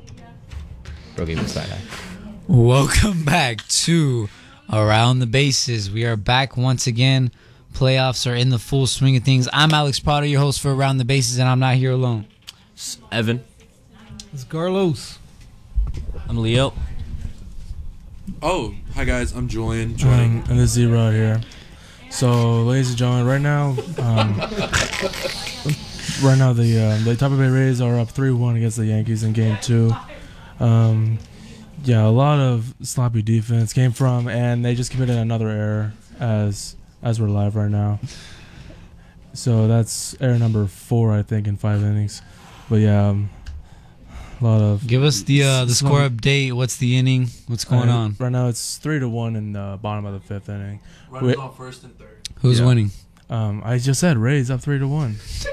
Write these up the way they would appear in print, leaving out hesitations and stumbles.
Bro gave me a side eye. Welcome back to Around the Bases. We are back once again. Playoffs are in the full swing of things. I'm Alex Potter, your host for Around the Bases, and I'm not here alone. Evan. It's Carlos. I'm Leo. Oh, hi guys, I'm Julian. Joining. And this is Zero here. So, ladies and gentlemen, right now the Tampa Bay Rays are up 3-1 against the Yankees in Game 2. Yeah, a lot of sloppy defense came from, and they just committed another error as we're live right now. So that's error number 4, I think, in 5 innings. But yeah, a lot of. Give us the score update. What's the inning? What's going on? Right now it's 3-1 in the bottom of the 5th inning. Runners on first and third. Who's winning? I just said Rays up 3-1.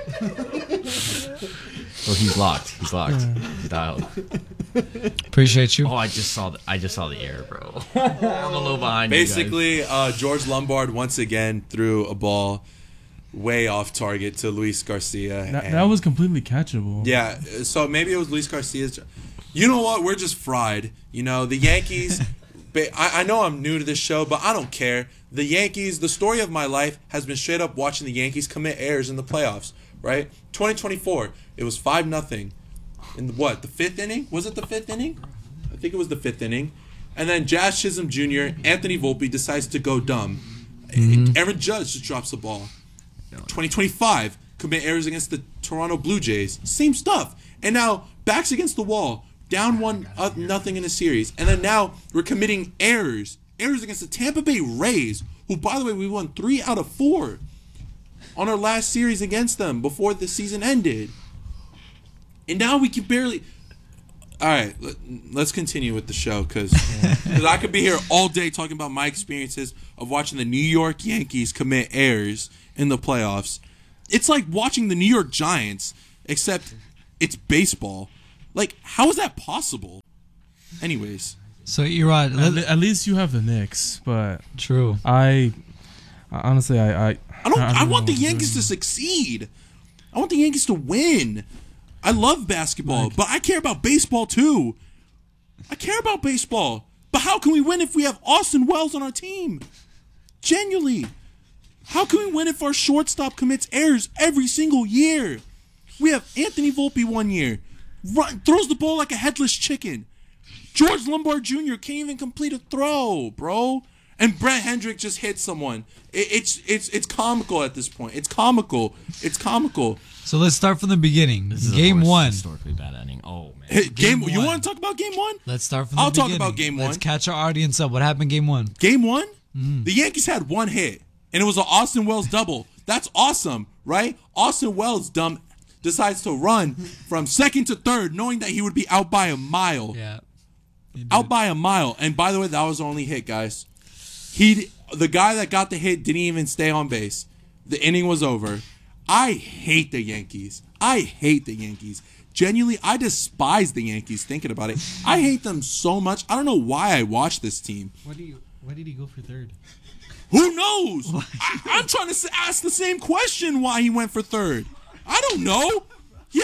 Well, he's locked. He's dialed. Appreciate you. Oh, I just saw the error, bro. I'm a little behind. Basically, George Lombard once again threw a ball way off target to Luis Garcia. That was completely catchable. Yeah, so maybe it was Luis Garcia's. You know what? We're just fried. You know, the Yankees. I know I'm new to this show, but I don't care. The Yankees, the story of my life has been straight up watching the Yankees commit errors in the playoffs, right? 2024, it was 5-0. In the 5th inning? Was it the 5th inning? I think it was the 5th inning. And then Jazz Chisholm Jr., Anthony Volpe decides to go dumb. Aaron Judge just drops the ball. 2025, commit errors against the Toronto Blue Jays. Same stuff. And now, backs against the wall. Down 1-0 in a series. And then now we're committing errors. Errors against the Tampa Bay Rays, who, by the way, we won 3 out of 4 on our last series against them before the season ended. And now we can barely... All right, let's continue with the show because I could be here all day talking about my experiences of watching the New York Yankees commit errors in the playoffs. It's like watching the New York Giants, except it's baseball. Like, how is that possible? Anyways. So, Erod, at least you have the Knicks, but true. Honestly, I want the Yankees to succeed. I want the Yankees to win. I love basketball, but I care about baseball too. I care about baseball. But how can we win if we have Austin Wells on our team? Genuinely. How can we win if our shortstop commits errors every single year? We have Anthony Volpe one year. Throws the ball like a headless chicken. George Lombard Jr. can't even complete a throw, bro. And Brett Hendrick just hit someone. It's comical at this point. It's comical. So let's start from the beginning. This is Game 1. Historically bad ending. Oh man. Hey, you want to talk about Game 1? Let's start from the beginning. I'll talk about Game 1. Let's catch our audience up. What happened Game 1? Game 1? The Yankees had one hit, and it was an Austin Wells double. That's awesome, right? Austin Wells decides to run from second to third, knowing that he would be out by a mile. Yeah. Out by a mile. And by the way, that was the only hit, guys. The guy that got the hit didn't even stay on base. The inning was over. I hate the Yankees. Genuinely, I despise the Yankees thinking about it. I hate them so much. I don't know why I watch this team. Why did he go for third? Who knows? I'm trying to ask the same question why he went for third. I don't know. He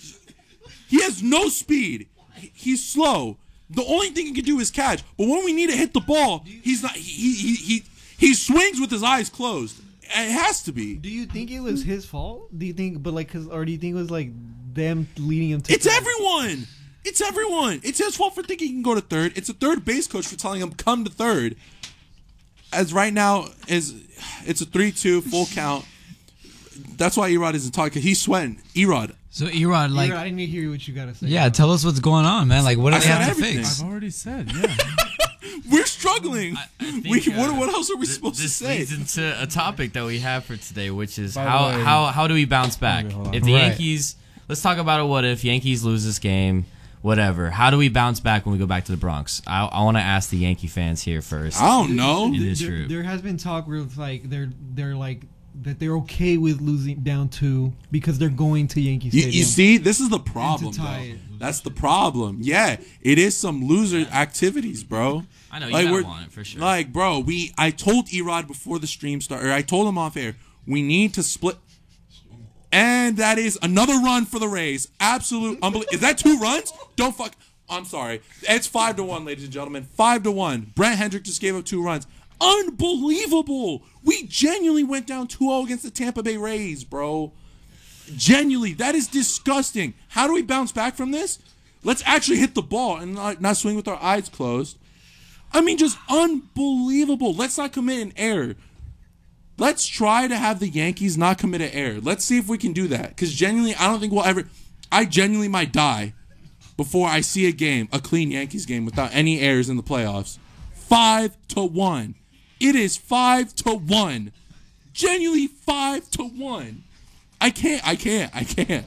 has no speed. He's slow. The only thing he can do is catch. But when we need to hit the ball, he's not. He swings with his eyes closed. It has to be. Do you think it was his fault? Do you think, or do you think it was like them leading him to? It's everyone. It's his fault for thinking he can go to third. It's a third base coach for telling him come to third. As right now it's a 3-2 full count. That's why Erod isn't talking. He's sweating. Erod. So Erod, I didn't hear what you gotta say. Yeah, tell us what's going on, man. Like, what do they have to everything. fix? I've already said, yeah. We're struggling. I think, what else are we supposed to say? This leads into a topic that we have for today, which is By the way- how do we bounce back? Okay, hold on. If the Right. Yankees, let's talk about it. What if Yankees lose this game? Whatever. How do we bounce back when we go back to the Bronx? I want to ask the Yankee fans here first. I don't know. In this group. There has been talk where it's like they're like that they're okay with losing down 2 because they're going to Yankee Stadium. You see, this is the problem, tie though. it. That's the problem. Yeah, it is some loser activities, bro. I know you gotta want it for sure. Like, bro, I told Erod before the stream started, or I told him off air, we need to split. And that is another run for the Rays. Absolute unbelievable. Is that 2 runs? Don't fuck. I'm sorry. It's 5-1, ladies and gentlemen. 5-1. Brent Hendrick just gave up 2 runs. Unbelievable. We genuinely went down 2-0 against the Tampa Bay Rays, bro. Genuinely. That is disgusting. How do we bounce back from this? Let's actually hit the ball and not swing with our eyes closed. I mean, just unbelievable. Let's not commit an error. Let's try to have the Yankees not commit an error. Let's see if we can do that. Because genuinely, I don't think we'll ever... I genuinely might die before I see a clean Yankees game without any errors in the playoffs. 5-1. It is 5-1. Genuinely 5-1. I can't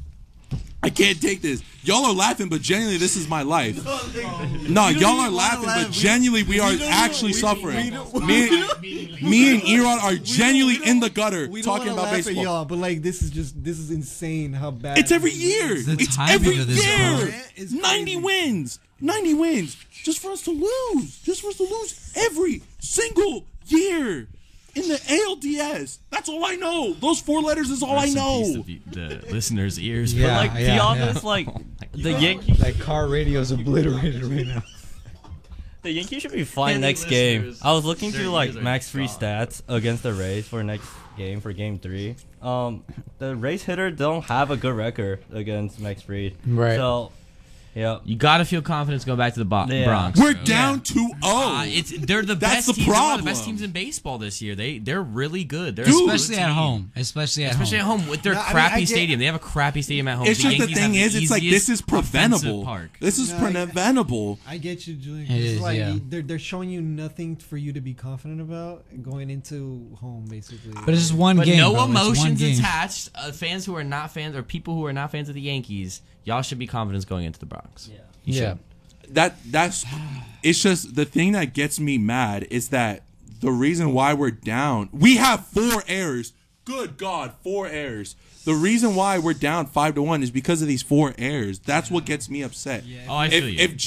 take this. Y'all are laughing, but genuinely, this is my life. No, y'all are laughing, but genuinely, we are actually suffering. Me and Erod are genuinely in the gutter talking about baseball. Y'all, but like this is insane how bad. It's every year. It's every year. 90 wins. 90 wins. Just for us to lose every single year. In the ALDS. That's all I know. Those 4 letters is all I know. The listeners' ears. But like, be honest, like the Yankees. That car radio is obliterated right now. The Yankees should be fine next game. I was looking through like max free stats against the Rays for next game for Game 3. The Rays hitter don't have a good record against Max Fried. Right. So, yeah. You gotta feel confident going back to the Bronx. We're down 2-0. They're the That's best the team. They're one of the problem. best teams in baseball this year. They're really good. They're Especially at home. Especially at home with their No, I mean, crappy I get- stadium. They have a crappy stadium at home. It's just the Yankees thing have is, it's like this is easiest offensive preventable. park. This is No, preventable. I get you, Julian. It It's is, like yeah. they're showing you nothing for you to be confident about going into home, basically. But it's just one But game. no bro. It's one emotions game. attached. Fans who are not fans or people who are not fans of the Yankees, y'all should be confident going into the Bronx. Yeah. Yeah. That's it's just the thing that gets me mad is that the reason why we're down, we have 4 errors. Good God, 4 errors. The reason why we're down 5-1 is because of these 4 errors. That's what gets me upset. Oh, I feel you. If